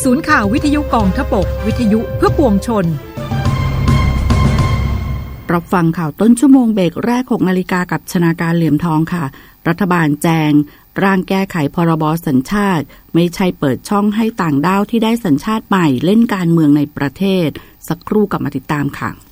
ศูนย์ข่าววิทยุกองทพบกวิทยุเพื่อปวงชนรับฟังข่าวต้นชั่วโมงเบรกแรก 6 นาฬิกากับชนาการเหลี่ยมทองค่ะรัฐบาลแจงร่างแก้ไขพรบสัญชาติไม่ใช่เปิดช่องให้ต่างด้าวที่ได้สัญชาติใหม่เล่นการเมืองในประเทศสักครู่กลับมาติดตามค่ะ